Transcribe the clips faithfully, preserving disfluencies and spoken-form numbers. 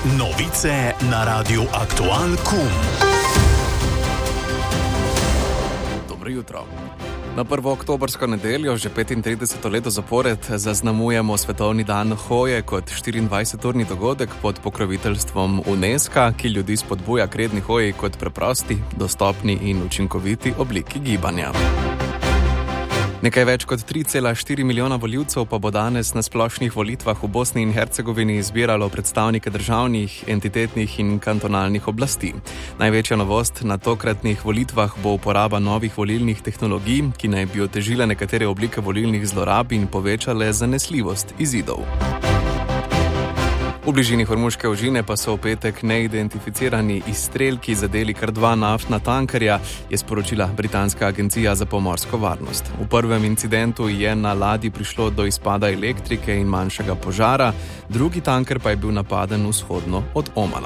Novice na Radiu Aktual Kum. Dobro jutro. Na prvo oktobrsko nedeljo, že petintrideseto leto zapored, zaznamujemo Svetovni dan hoje kot štiriindvajseturni dogodek pod pokroviteljstvom UNESCO, ki ljudi spodbuja k redni hoji kot preprosti, dostopni in učinkoviti obliki gibanja. Nekaj več kot tri cela štiri milijona volivcev pa bo danes na splošnih volitvah v Bosni in Hercegovini izbiralo predstavnike državnih, entitetnih in kantonalnih oblasti. Največja novost na tokratnih volitvah bo uporaba novih volilnih tehnologij, ki naj bi otežile nekatere oblike volilnih zlorab in povečale zanesljivost izidov. V bližini Hormuške ožine pa so v petek neidentificirani izstrelki zadeli kar dva naftna tankerja, je sporočila britanska agencija za pomorsko varnost. V prvem incidentu je na ladji prišlo do izpada elektrike in manjšega požara, drugi tanker pa je bil napaden vzhodno od Omana.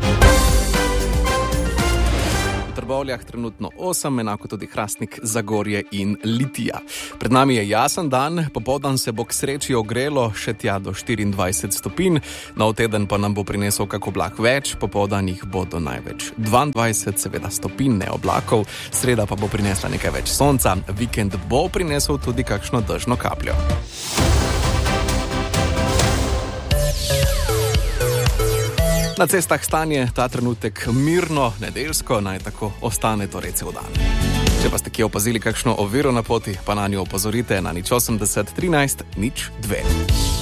V Trbovljah trenutno osem, enako tudi Hrastnik, Zagorje in Litija. Pred nami je jasen dan, popoldan se bo k sreči ogrelo še tja do štiriindvajset stopinj, nov teden pa nam bo prinesel kak oblak več, popoldan jih bo do največ dvaindvajset, seveda stopinj, ne oblakov, sreda pa bo prinesla nekaj več sonca, vikend bo prinesel tudi kakšno dežno kapljo. Na cestah stanje ta trenutek mirno, nedeljsko, naj tako ostane torej cel dan. Če pa ste kje opazili kakšno oviro na poti, pa na njo opozorite na nič osemdeset trinajst nič dve.